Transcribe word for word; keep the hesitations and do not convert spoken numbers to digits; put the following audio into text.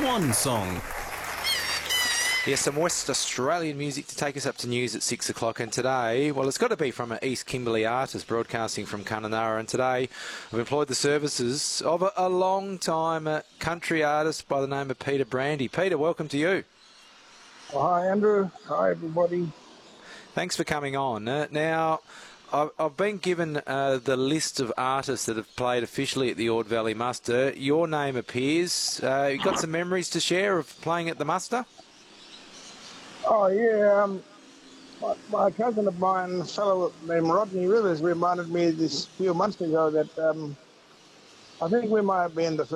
Swan Song. Yes, some West Australian music to take us up to news at six o'clock. And today, well, it's got to be from an East Kimberley artist broadcasting from Kununurra. And today, I've employed the services of a, a long-time uh, country artist by the name of Peter Brandy. Peter, welcome to you. Well, hi, Andrew. Hi, everybody. Thanks for coming on. Uh, now, I've, I've been given uh, the list of artists that have played officially at the Ord Valley Muster. Your name appears. Uh, you got some memories to share of playing at the Muster? Oh, yeah. Um, my, my cousin of mine, a fellow named Rodney Rivers, reminded me this few months ago that um, I think we might have been the